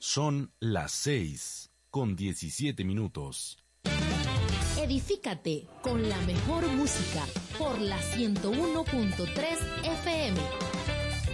Son las 6:17. Edifícate con la mejor música por la 101.3 FM.